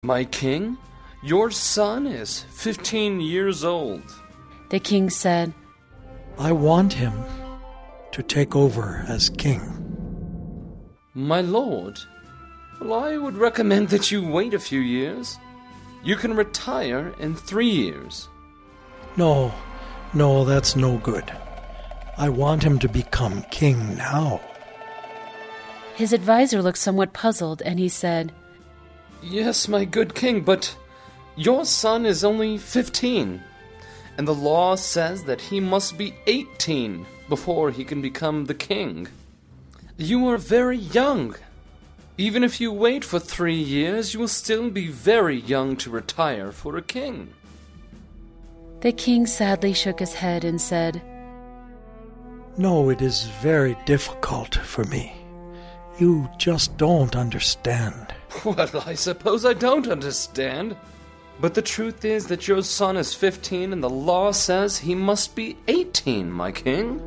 My king, your son is 15 years old. The king said, I want him to take over as king. My lord, well, I would recommend that you wait a few years. You can retire in 3 years. No, that's no good. I want him to become king now. His advisor looked somewhat puzzled, and he said, Yes, my good king, but your son is only 15, and the law says that he must be 18 before he can become the king. You are very young. Even if you wait for 3 years, you will still be very young to retire for a king. The king sadly shook his head and said, No, it is very difficult for me. You just don't understand. Well, I suppose I don't understand. But the truth is that your son is 15 and the law says he must be 18, my king.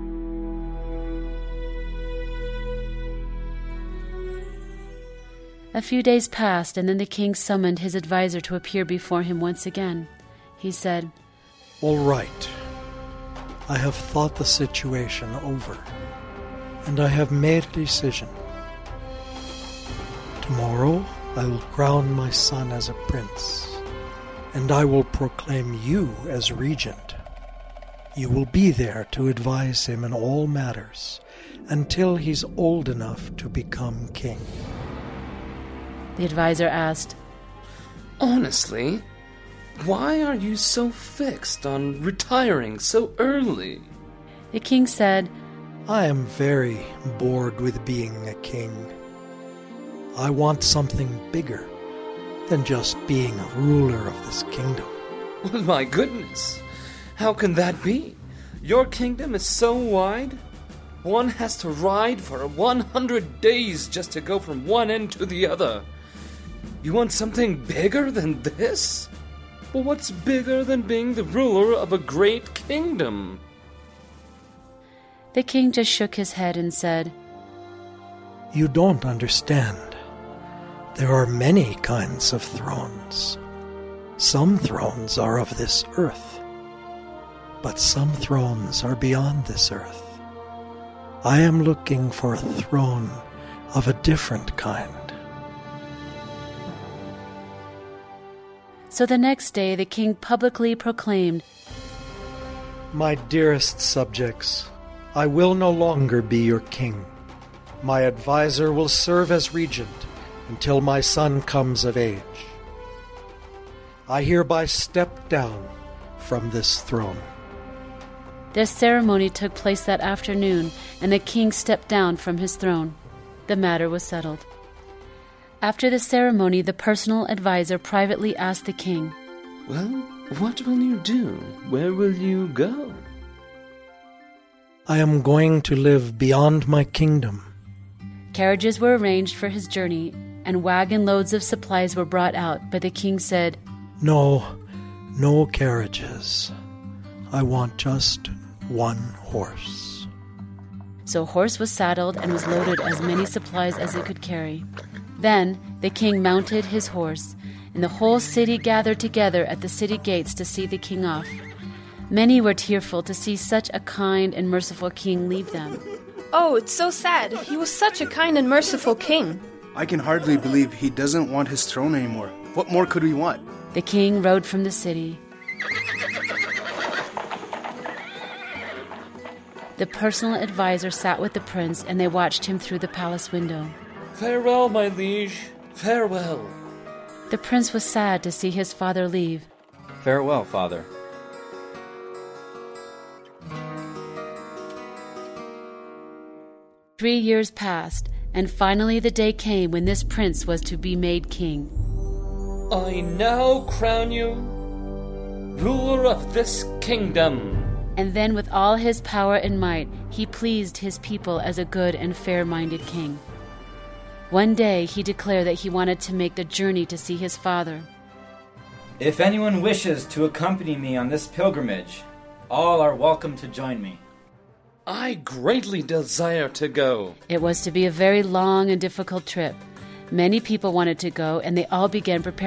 A few days passed, and then the king summoned his advisor to appear before him once again. He said, All right. I have thought the situation over, and I have made a decision. Tomorrow I will crown my son as a prince, and I will proclaim you as regent. You will be there to advise him in all matters until he's old enough to become king. The advisor asked, Honestly, why are you so fixed on retiring so early? The king said, I am very bored with being a king. I want something bigger than just being a ruler of this kingdom. Well, my goodness, how can that be? Your kingdom is so wide, one has to ride for 100 days just to go from one end to the other. You want something bigger than this? Well, what's bigger than being the ruler of a great kingdom? The king just shook his head and said, You don't understand. There are many kinds of thrones. Some thrones are of this earth, but some thrones are beyond this earth. I am looking for a throne of a different kind. So the next day the king publicly proclaimed, My dearest subjects, I will no longer be your king. My advisor will serve as regent until my son comes of age. I hereby step down from this throne. The ceremony took place that afternoon, and the king stepped down from his throne. The matter was settled. After the ceremony, the personal advisor privately asked the king, Well, what will you do? Where will you go? I am going to live beyond my kingdom. Carriages were arranged for his journey, and wagon loads of supplies were brought out, but the king said, No carriages. I want just one horse. So a horse was saddled and was loaded as many supplies as it could carry. Then the king mounted his horse, and the whole city gathered together at the city gates to see the king off. Many were tearful to see such a kind and merciful king leave them. Oh, it's so sad. He was such a kind and merciful king. I can hardly believe he doesn't want his throne anymore. What more could we want? The king rode from the city. The personal advisor sat with the prince, and they watched him through the palace window. Farewell, my liege. Farewell. The prince was sad to see his father leave. Farewell, father. Three years passed, and finally the day came when this prince was to be made king. I now crown you ruler of this kingdom. And then with all his power and might, he pleased his people as a good and fair-minded king. One day he declared that he wanted to make the journey to see his father. If anyone wishes to accompany me on this pilgrimage, all are welcome to join me. I greatly desire to go. It was to be a very long and difficult trip. Many people wanted to go, and they all began preparing